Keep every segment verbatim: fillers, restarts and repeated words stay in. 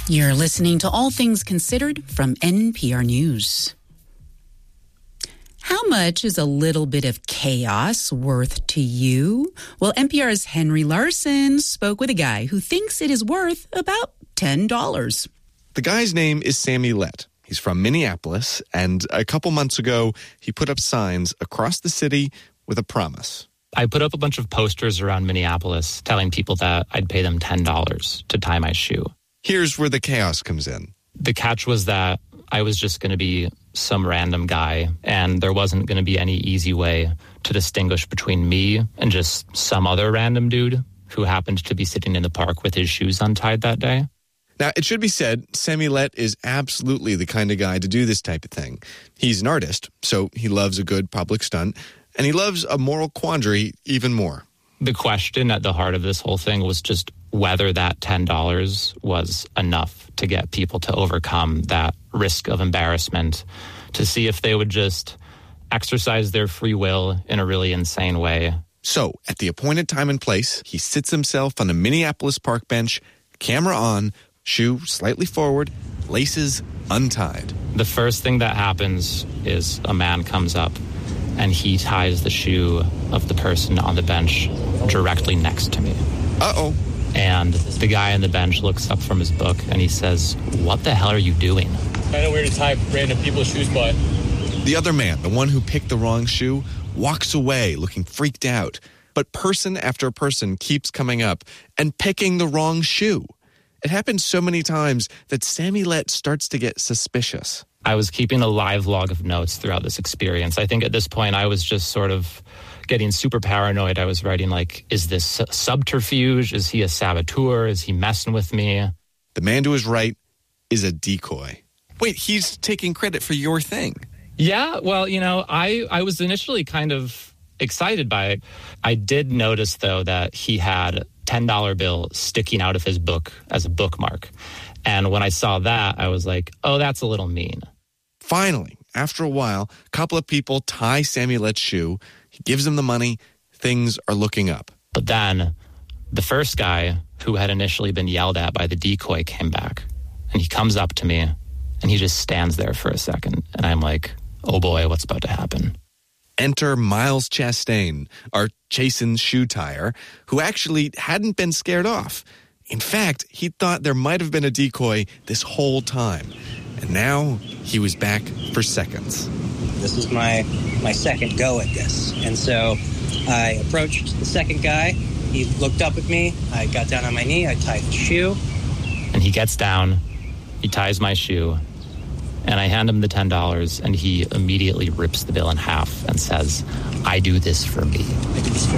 You're listening to All Things Considered from N P R News. How much is a little bit of chaos worth to you? Well, N P R's Henry Larson spoke with a guy who thinks it is worth about ten dollars. The guy's name is Sammy Lett. He's from Minneapolis, and a couple months ago, he put up signs across the city with a promise. I put up a bunch of posters around Minneapolis telling people that I'd pay them ten dollars to tie my shoe. Here's where the chaos comes in. The catch was that I was just going to be some random guy, and there wasn't going to be any easy way to distinguish between me and just some other random dude who happened to be sitting in the park with his shoes untied that day. Now, it should be said, Sammy Lett is absolutely the kind of guy to do this type of thing. He's an artist, so he loves a good public stunt, and he loves a moral quandary even more. The question at the heart of this whole thing was just whether that ten dollars was enough to get people to overcome that risk of embarrassment, to see if they would just exercise their free will in a really insane way. So, at the appointed time and place, he sits himself on a Minneapolis park bench, camera on, shoe slightly forward, laces untied. The first thing that happens is a man comes up and he ties the shoe of the person on the bench directly next to me. Uh-oh. And the guy on the bench looks up from his book and he says, "What the hell are you doing?" I know where to tie random people's shoes, but... The other man, the one who picked the wrong shoe, walks away looking freaked out. But person after person keeps coming up and picking the wrong shoe. It happens so many times that Sammy Lett starts to get suspicious. I was keeping a live log of notes throughout this experience. I think at this point I was just sort of getting super paranoid. I was writing like, is this subterfuge? Is he a saboteur? Is he messing with me? The man to his right is a decoy. Wait, he's taking credit for your thing. Yeah, well, you know, I, I was initially kind of excited by it. I did notice, though, that he had a ten dollar bill sticking out of his book as a bookmark. And when I saw that, I was like, oh, that's a little mean. Finally, after a while, a couple of people tie Sammy Lett's shoe. He gives them the money. Things are looking up. But then the first guy who had initially been yelled at by the decoy came back. And he comes up to me and he just stands there for a second. And I'm like, oh boy, what's about to happen? Enter Miles Chastain, our Chasen's shoe tire, who actually hadn't been scared off. In fact, he thought there might have been a decoy this whole time. And now he was back for seconds. This was my my second go at this. And so I approached the second guy. He looked up at me. I got down on my knee. I tied the shoe. And he gets down. He ties my shoe. And I hand him the ten dollars, and he immediately rips the bill in half and says, I do this for me. I do this for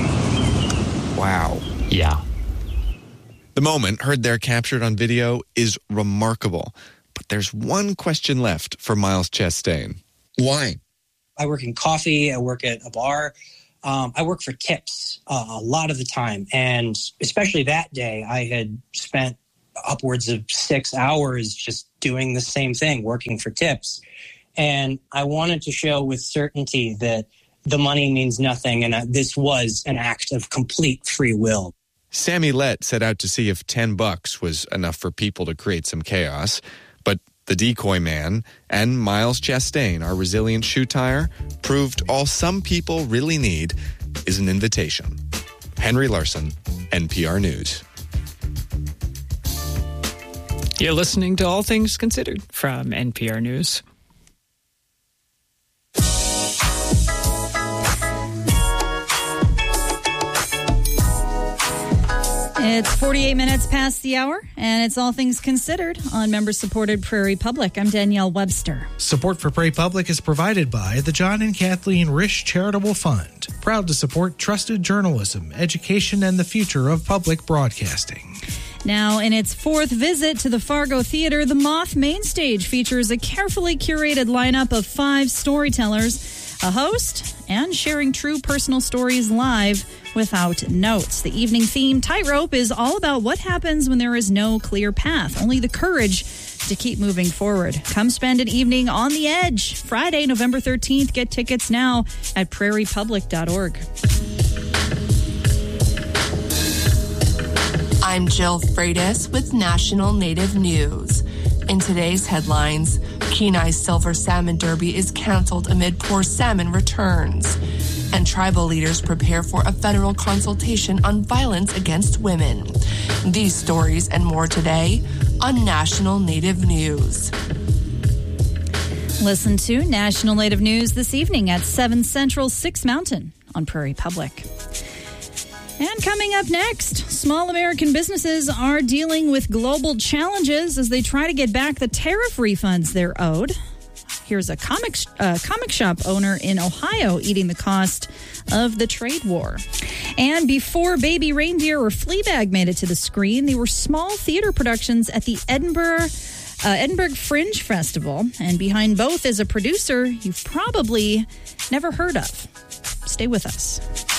me. Wow. Yeah. The moment, heard there captured on video, is remarkable. But there's one question left for Miles Chastain. Why? I work in coffee. I work at a bar. Um, I work for tips uh, a lot of the time. And especially that day, I had spent upwards of six hours just doing the same thing, working for tips. And I wanted to show with certainty that the money means nothing. And uh, this was an act of complete free will. Sammy Lett set out to see if ten bucks was enough for people to create some chaos. But the decoy man and Miles Chastain, our resilient shoe tire, proved all some people really need is an invitation. Henry Larson, N P R News. You're listening to All Things Considered from N P R News. It's forty-eight minutes past the hour, and it's All Things Considered on member-supported Prairie Public. I'm Danielle Webster. Support for Prairie Public is provided by the John and Kathleen Risch Charitable Fund, proud to support trusted journalism, education, and the future of public broadcasting. Now, in its fourth visit to the Fargo Theater, the Moth Main Stage features a carefully curated lineup of five storytellers, a host, and sharing true personal stories live without notes. The evening theme, Tightrope, is all about what happens when there is no clear path, only the courage to keep moving forward. Come spend an evening on the edge. Friday, November thirteenth. Get tickets now at prairie public dot org. I'm Jill Freitas with National Native News. In today's headlines, Kenai's Silver Salmon Derby is canceled amid poor salmon returns. And tribal leaders prepare for a federal consultation on violence against women. These stories and more today on National Native News. Listen to National Native News this evening at seven Central, six Mountain on Prairie Public. And coming up next, small American businesses are dealing with global challenges as they try to get back the tariff refunds they're owed. Here's a comic uh, comic shop owner in Ohio eating the cost of the trade war. And before Baby Reindeer or Fleabag made it to the screen, they were small theater productions at the Edinburgh uh, Edinburgh Fringe Festival. And behind both is a producer you've probably never heard of. Stay with us.